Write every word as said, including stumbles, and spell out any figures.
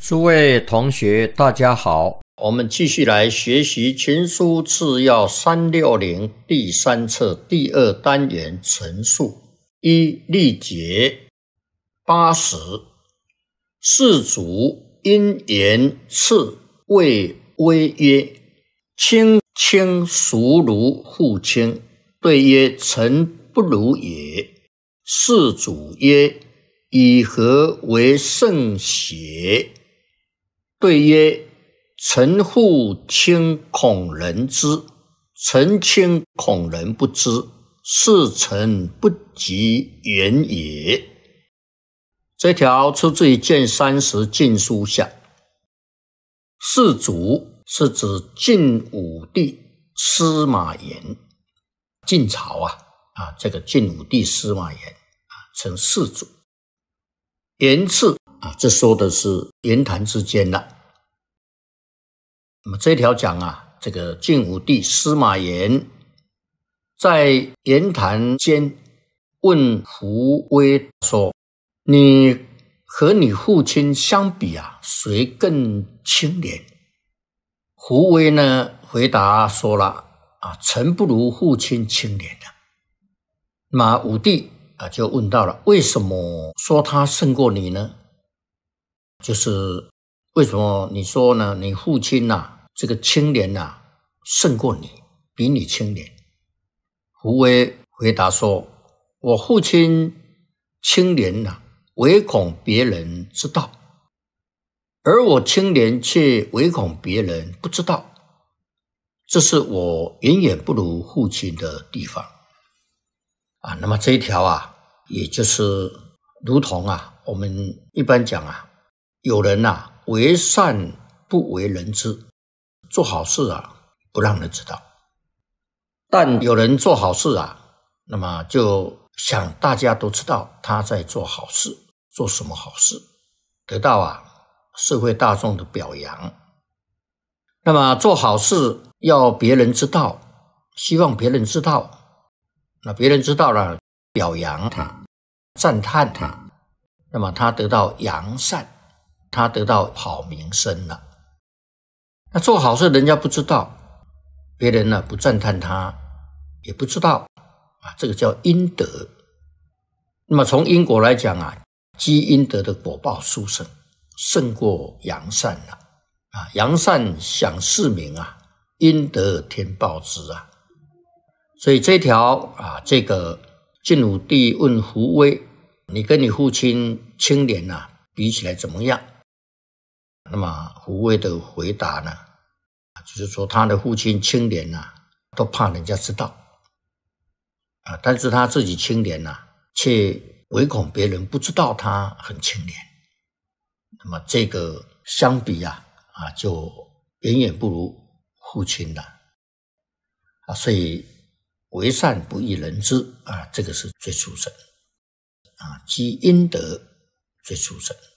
诸位同学大家好，我们继续来学习群书治要三六零第三册第二单元陈述。一、例解八十，事主因言次谓威曰：卿卿孰如父亲？对曰：臣不如也。事主曰：以何为圣邪？对曰：臣父亲恐人知，臣亲恐人不知，是臣不及言也。这条出自于卷三十晋书下。事主是指晋武帝司马炎，晋朝啊啊，这个晋武帝司马炎啊，称事主。言次啊，这说的是言谈之间了。那么这条讲啊，这个晋武帝司马炎在言谈间问胡威说：“你和你父亲相比啊，谁更清廉？”胡威呢回答说了啊，臣不如父亲清廉的。那么武帝啊就问到了，为什么说他胜过你呢？就是为什么你说呢？你父亲啊，这个清廉啊，胜过你，比你清廉。胡威回答说：“我父亲清廉啊，唯恐别人知道。而我清廉却唯恐别人不知道，这是我远远不如父亲的地方啊。”那么这一条啊，也就是如同啊，我们一般讲啊，有人啊为善不为人知，做好事啊不让人知道，但有人做好事啊，那么就想大家都知道他在做好事，做什么好事，得到啊社会大众的表扬。那么做好事要别人知道，希望别人知道，那别人知道了，表扬他，赞叹他，那么他得到扬善，他得到好名声了。那做好事人家不知道，别人呢不赞叹他，也不知道啊，这个叫阴德。那么从因果来讲啊，积阴德的果报殊胜，胜过扬善了啊！扬善享世名啊，阴德天报之啊。所以这条啊，这个晋武帝问胡威：“你跟你父亲清廉啊，比起来怎么样？”那么胡威的回答呢，就是说他的父亲清廉啊，都怕人家知道啊，但是他自己清廉啊，却唯恐别人不知道他很清廉。那么这个相比啊，啊就远远不如父亲了啊，所以为善不欲人知啊，这个是最殊胜啊，积阴德最殊胜。